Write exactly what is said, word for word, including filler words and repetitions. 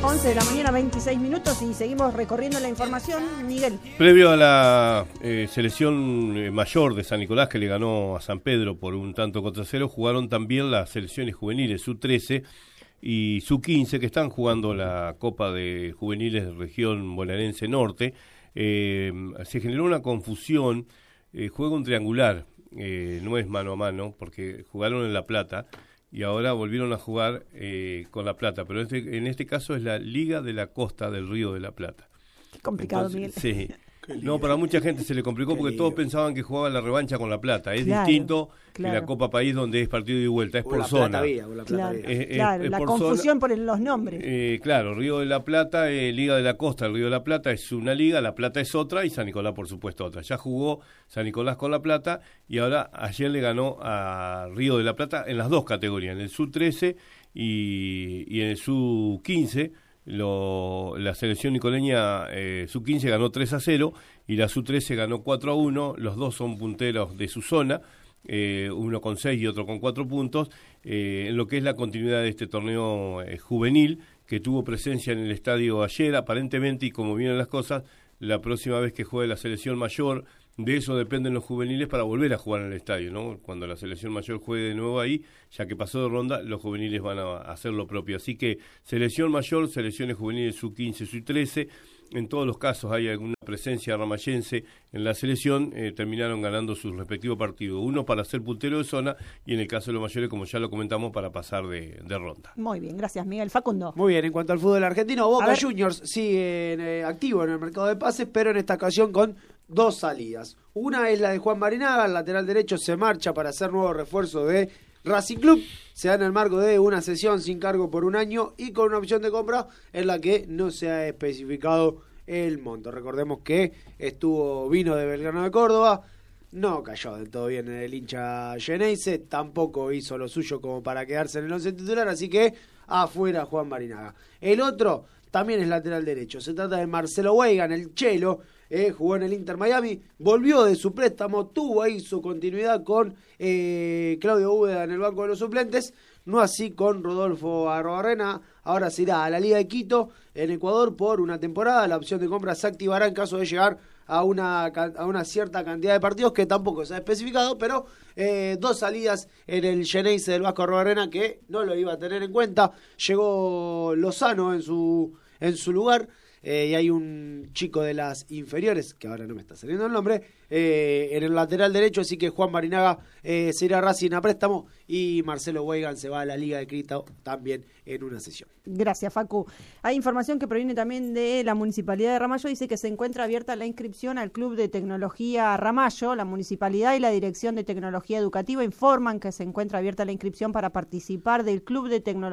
once de la mañana, veintiséis minutos, y seguimos recorriendo la información. Miguel. Previo a la eh, selección eh, mayor de San Nicolás, que le ganó a San Pedro por un tanto contra cero, jugaron también las selecciones juveniles U trece y U quince, que están jugando la Copa de Juveniles de Región Bonaerense Norte. Eh, se generó una confusión, eh, juega un triangular, eh, no es mano a mano, porque jugaron en La Plata, y ahora volvieron a jugar eh, con La Plata, pero este, en este caso es la Liga de la Costa del Río de la Plata. Qué complicado, Entonces, Miguel. Sí. No, para mucha gente se le complicó Qué porque lío. todos pensaban que jugaba la revancha con La Plata. Es Claro, distinto claro. que la Copa País, donde es partido de vuelta, es Con por la zona. Plata Vía, con la Plata Claro, Vía. Eh, eh, claro, eh, la por confusión zona. por el- los nombres. Eh, claro, Río de la Plata, eh, Liga de la Costa, el Río de la Plata es una liga, La Plata es otra y San Nicolás, por supuesto, otra. Ya jugó San Nicolás con La Plata y ahora ayer le ganó a Río de la Plata en las dos categorías, en el S U trece y, y en el S U quince. Lo, la selección nicoleña eh, S U quince ganó tres a cero y la S U trece ganó cuatro a uno. Los dos son punteros de su zona, eh, uno con seis y otro con cuatro puntos, eh, en lo que es la continuidad de este torneo eh, juvenil, que tuvo presencia en el estadio ayer, aparentemente, y como vienen las cosas, la próxima vez que juegue la selección mayor, de eso dependen los juveniles para volver a jugar en el estadio, ¿no? Cuando la selección mayor juegue de nuevo ahí, ya que pasó de ronda, los juveniles van a hacer lo propio. Así que selección mayor, selecciones juveniles S U quince, S U trece, en todos los casos hay alguna presencia ramayense en la selección, eh, terminaron ganando sus respectivos partidos, uno para ser puntero de zona y en el caso de los mayores, como ya lo comentamos, para pasar de, de ronda. Muy bien, gracias, Miguel. Facundo. Muy bien, en cuanto al fútbol argentino, Boca ver. Juniors sigue eh, activo en el mercado de pases, pero en esta ocasión con dos salidas. Una es la de Juan Barinaga, el lateral derecho se marcha para hacer nuevo refuerzo de Racing Club. Se da en el marco de una sesión sin cargo por un año y con una opción de compra en la que no se ha especificado el monto. Recordemos que estuvo vino de Belgrano de Córdoba, no cayó del todo bien en el hincha Geneise, tampoco hizo lo suyo como para quedarse en el once titular, así que afuera Juan Barinaga. El otro también es lateral derecho, se trata de Marcelo Weigan, el Chelo, eh, jugó en el Inter Miami, volvió de su préstamo, tuvo ahí su continuidad con eh, Claudio Úbeda en el banco de los suplentes, no así con Rodolfo Arrobarrena. Ahora se irá a la Liga de Quito en Ecuador por una temporada. La opción de compra se activará en caso de llegar a una, a una cierta cantidad de partidos que tampoco se ha especificado, pero eh, dos salidas en el Geneise del Vasco Arrobarrena que no lo iba a tener en cuenta. Llegó Lozano en su, en su lugar. Eh, y hay un chico de las inferiores, que ahora no me está saliendo el nombre, eh, en el lateral derecho, así que Juan Barinaga eh, se irá a Racing a préstamo y Marcelo Weigan se va a la Liga de Quito también en una sesión. Gracias, Facu. Hay información que proviene también de la Municipalidad de Ramallo, dice que se encuentra abierta la inscripción al Club de Tecnología Ramallo. La Municipalidad y la Dirección de Tecnología Educativa informan que se encuentra abierta la inscripción para participar del Club de Tecnología